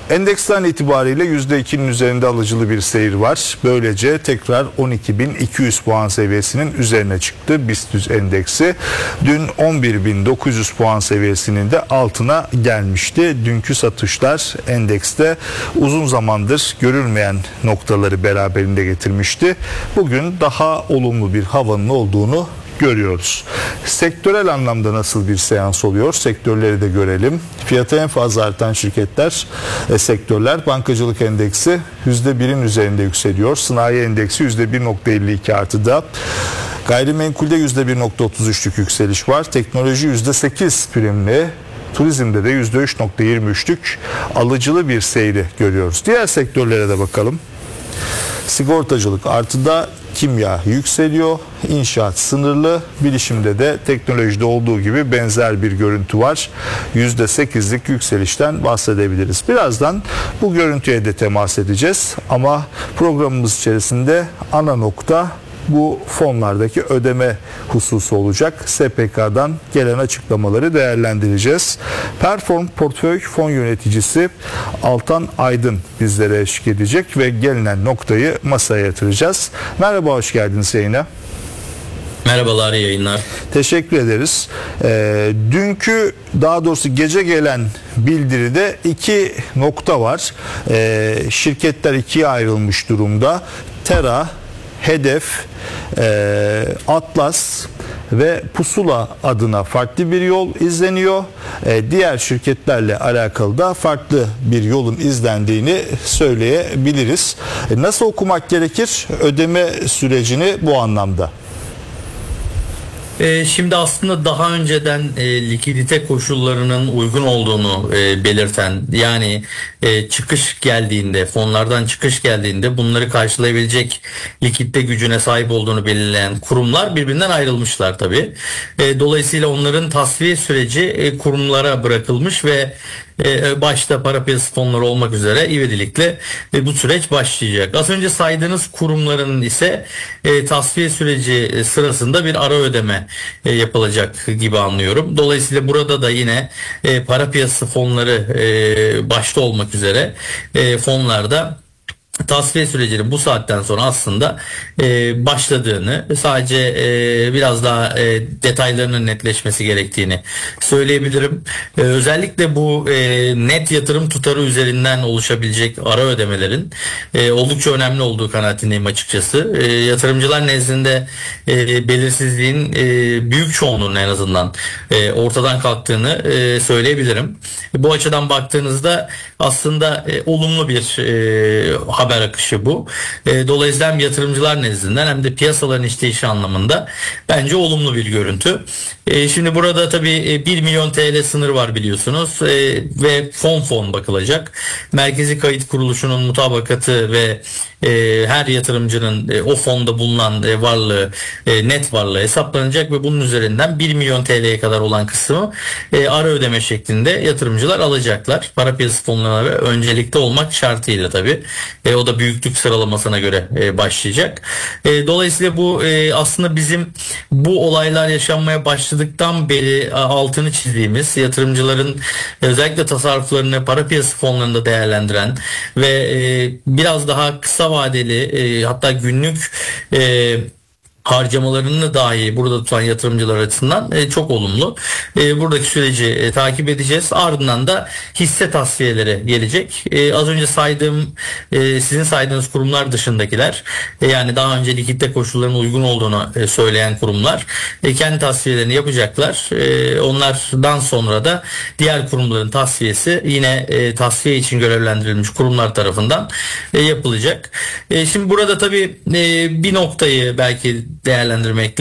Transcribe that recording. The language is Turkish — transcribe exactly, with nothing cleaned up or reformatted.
Endeksten itibariyle yüzde ikinin üzerinde alıcılı bir seyir var. Böylece tekrar on iki bin iki yüz puan seviyesinin üzerine çıktı BIST yüz endeksi. Dün on bir bin dokuz yüz puan seviyesinin de altına gelmişti. Dünkü satışlar endekste uzun zamandır görülmeyen noktaları beraberinde getirmişti. Bugün daha olumlu bir havanın olduğunu görüyoruz. Sektörel anlamda nasıl bir seans oluyor? Sektörleri de görelim. Fiyatı en fazla artan şirketler, e, sektörler. Bankacılık endeksi yüzde birin üzerinde yükseliyor. Sanayi endeksi yüzde bir nokta elli iki artıda. Gayrimenkulde yüzde bir nokta otuz üçlük yükseliş var. Teknoloji yüzde sekiz primli. Turizmde de yüzde üç nokta yirmi üçlük alıcılı bir seyri görüyoruz. Diğer sektörlere de bakalım. Sigortacılık artıda, kimya yükseliyor, inşaat sınırlı, bilişimde de teknolojide olduğu gibi benzer bir görüntü var. yüzde sekizlik yükselişten bahsedebiliriz. Birazdan bu görüntüye de temas edeceğiz ama programımız içerisinde ana nokta bu fonlardaki ödeme hususu olacak. S P K'dan gelen açıklamaları değerlendireceğiz. Perform Portföy Fon Yöneticisi Altan Aydın bizlere eşlik edecek ve gelinen noktayı masaya yatıracağız. Merhaba, hoş geldiniz yayına. Merhabalar, yayınlar. Teşekkür ederiz. E, dünkü, daha doğrusu gece gelen bildiride iki nokta var. E, şirketler ikiye ayrılmış durumda. Tera, Hedef, e, Atlas ve Pusula adına farklı bir yol izleniyor. E, diğer şirketlerle alakalı da farklı bir yolun izlendiğini söyleyebiliriz. E, nasıl okumak gerekir ödeme sürecini bu anlamda? Şimdi aslında daha önceden e, likidite koşullarının uygun olduğunu e, belirten, yani e, çıkış geldiğinde, fonlardan çıkış geldiğinde bunları karşılayabilecek likidite gücüne sahip olduğunu belirleyen kurumlar birbirinden ayrılmışlar tabii. E, dolayısıyla onların tasfiye süreci e, kurumlara bırakılmış ve e, başta para piyasası fonları olmak üzere ivedilikle e, bu süreç başlayacak. Az önce saydığınız kurumların ise e, tasfiye süreci sırasında bir ara ödeme E, yapılacak gibi anlıyorum. Dolayısıyla burada da yine e, para piyasası fonları e, başta olmak üzere e, fonlarda tasfiye sürecinin bu saatten sonra aslında e, başladığını, sadece e, biraz daha e, detaylarının netleşmesi gerektiğini söyleyebilirim. E, özellikle bu e, net yatırım tutarı üzerinden oluşabilecek ara ödemelerin e, oldukça önemli olduğu kanaatindeyim açıkçası. E, yatırımcılar nezdinde e, belirsizliğin e, büyük çoğunluğunun en azından e, ortadan kalktığını e, söyleyebilirim. E, bu açıdan baktığınızda aslında e, olumlu bir e, haber haber akışı bu. E, dolayısıyla hem yatırımcılar nezdinden hem de piyasaların işleyişi anlamında bence olumlu bir görüntü. E, şimdi burada tabii bir milyon T L sınır var biliyorsunuz e, ve fon fon bakılacak. Merkezi Kayıt Kuruluşu'nun mutabakatı ve e, her yatırımcının e, o fonda bulunan e, varlığı, e, net varlığı hesaplanacak ve bunun üzerinden bir milyon T L'ye kadar olan kısmı e, ara ödeme şeklinde yatırımcılar alacaklar. Para piyasası fonlarına öncelikli olmak şartıyla tabii. E, o da büyüklük sıralamasına göre e, başlayacak. E, dolayısıyla bu e, aslında bizim bu olaylar yaşanmaya başladıktan beri altını çizdiğimiz, yatırımcıların özellikle tasarruflarını para piyasası fonlarında değerlendiren ve e, biraz daha kısa vadeli e, hatta günlük e, harcamalarını dahi burada tutan yatırımcılar açısından e, çok olumlu. E, buradaki süreci e, takip edeceğiz. Ardından da hisse tasfiyeleri gelecek. E, az önce saydığım, e, sizin saydığınız kurumlar dışındakiler, e, yani daha önce likidite koşullarının uygun olduğunu e, söyleyen kurumlar e, kendi tasfiyelerini yapacaklar. E, onlardan sonra da diğer kurumların tasfiyesi yine e, tasfiye için görevlendirilmiş kurumlar tarafından e, yapılacak. E, şimdi burada tabii e, bir noktayı belki değerlendirmek